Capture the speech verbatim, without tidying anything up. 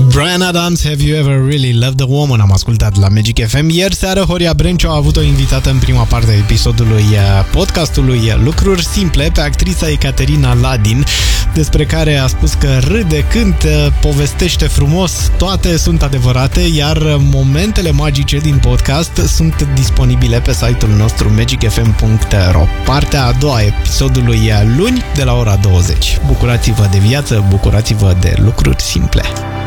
Bryan Adams, Have You Ever Really Loved a Woman? Am ascultat la Magic F M. Ieri seară Horia Brenciu a avut o invitată în prima parte a episodului podcastului Lucruri Simple pe actrița Ecaterina Ladin, despre care a spus că râde, cântă, povestește frumos, toate sunt adevărate, iar momentele magice din podcast sunt disponibile pe site-ul nostru magic f m punct r o. Partea a doua a episodului luni de la ora douăzeci. Bucurați-vă de viață, bucurați-vă de lucruri simple.